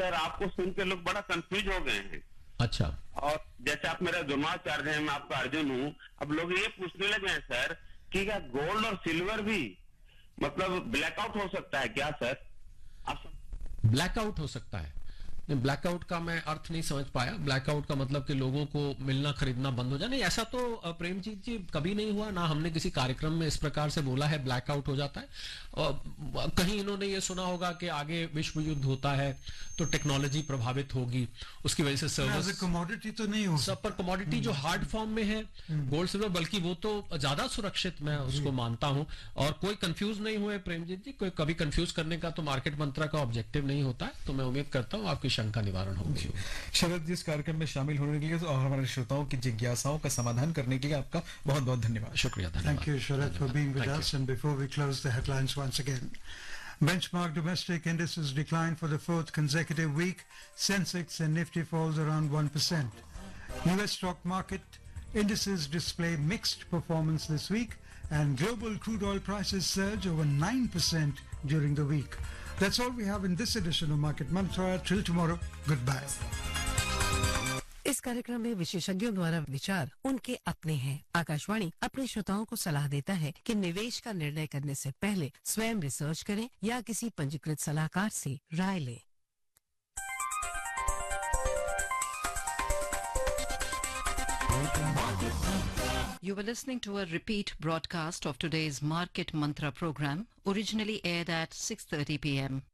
Sir आपको सुन के लोग बड़ा कंफ्यूज हो गए हैं। अच्छा। और जैसे आप मेरा द्रोणाचार्य हैं, मैं आपका अर्जुन हूँ, अब लोग ये पूछने लगे हैं सर कि क्या गोल्ड और सिल्वर भी मतलब ब्लैकआउट हो सकता है क्या सर? आप ब्लैकआउट हो सकता है? ब्लैकआउट का मैं अर्थ नहीं समझ पाया। ब्लैकआउट का मतलब कि लोगों को मिलना खरीदना बंद हो जाए? नहीं, ऐसा तो प्रेमजीत जी कभी नहीं हुआ, ना हमने किसी कार्यक्रम में इस प्रकार से बोला है ब्लैकआउट हो जाता है। कहीं इन्होंने ये सुना होगा कि आगे विश्व युद्ध होता है तो टेक्नोलॉजी प्रभावित होगी, उसकी वजह से सर्विस कमोडिटी तो नहीं हो सब पर कमोडिटी जो हार्ड फॉर्म में है गोल्ड सिल्वर, बल्कि वो तो ज्यादा सुरक्षित मैं उसको मानता हूं। और कोई कंफ्यूज नहीं हुए प्रेमजीत जी, कोई कभी कंफ्यूज करने का तो मार्केट मंत्रा का ऑब्जेक्टिव नहीं होता है। तो मैं उम्मीद करता हूं आपकी शंका निवारण होगी। शरद जी, इस कार्यक्रम में शामिल होने के लिए और हमारे श्रोताओं की जिज्ञासाओं का समाधान करने के लिए आपका बहुत बहुत धन्यवाद। शुक्रिया, Thank you, Sharad, for being with us. And before we close the headlines once again, benchmark domestic indices declined for the fourth consecutive week. Sensex and Nifty falls around 1%. U.S. stock market indices display mixed performance this week, and global crude oil prices surge over 9% during the week. That's all we have in this edition of Market Mantra. Till tomorrow, goodbye. इस कार्यक्रम में विशेषज्ञों द्वारा विचार उनके अपने हैं। आकाशवाणी अपने श्रोताओं को सलाह देता है कि निवेश का निर्णय करने से पहले स्वयं रिसर्च करें या किसी पंजीकृत सलाहकार से राय लें। You were listening to a repeat broadcast of today's Market Mantra program, originally aired at 6:30 p.m.